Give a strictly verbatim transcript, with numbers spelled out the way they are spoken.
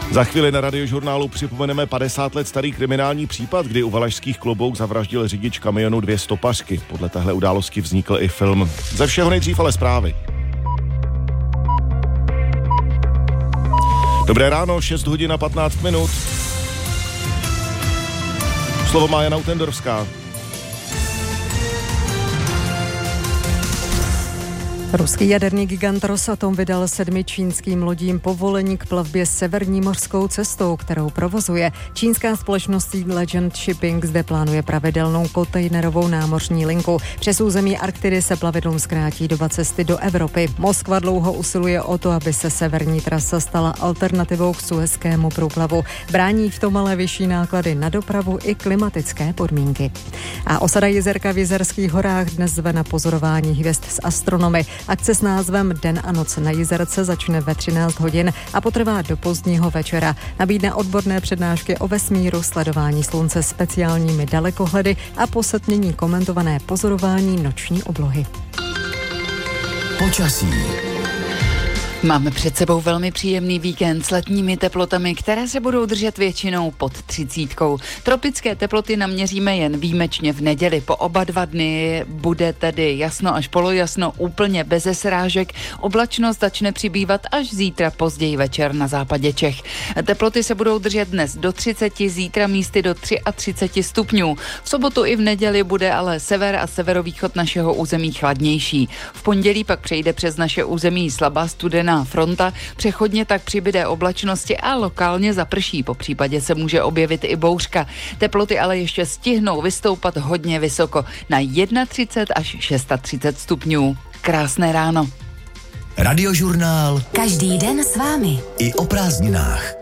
Za chvíli na Radiožurnálu připomeneme padesát let starý kriminální případ, kdy u Valašských Klobouk zavraždil řidič kamionu dvě stopařky. Podle téhle události vznikl i film. Ze všeho nejdřív ale zprávy. Dobré ráno, šest hodin a patnáct minut. Slovo má Jana Utendorská. Ruský jaderný gigant Rosatom vydal sedmi čínským lodím povolení k plavbě severní mořskou cestou, kterou provozuje. Čínská společnost Legend Shipping zde plánuje pravidelnou kontejnerovou námořní linku. Přes území Arktidy se plavidlům zkrátí doba cesty do Evropy. Moskva dlouho usiluje o to, aby se severní trasa stala alternativou k Suezskému průplavu. Brání v tom ale vyšší náklady na dopravu i klimatické podmínky. A osada Jizerka v Jizerských horách dnes zve na pozorování hvězd s astronomy. Akce s názvem Den a noc na Jizerce začne ve třináct hodin a potrvá do pozdního večera. Nabídne odborné přednášky o vesmíru, sledování slunce speciálními dalekohledy a posetmění komentované pozorování noční oblohy. Počasí. Máme před sebou velmi příjemný víkend s letními teplotami, které se budou držet většinou pod třicítkou. Tropické teploty naměříme jen výjimečně v neděli. Po oba dva dny bude tedy jasno až polojasno, úplně beze srážek. Oblačnost začne přibývat až zítra později večer na západě Čech. Teploty se budou držet dnes do třiceti, zítra místy do třiceti tří stupňů. V sobotu i v neděli bude ale sever a severovýchod našeho území chladnější. V pondělí pak přejde přes naše území slabá studená fronta, přechodně tak přibyde oblačnosti a lokálně zaprší, po případě se může objevit i bouřka. Teploty ale ještě stihnou vystoupat hodně vysoko, na třicet jedna až třicet šest stupňů. Krásné ráno. Radiožurnál. Každý den s vámi. I o prázdninách.